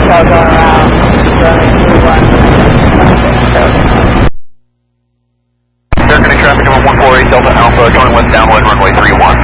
Hotel going around, running through one. Air connect traffic number 148 Delta Alpha, join west downwind runway 31.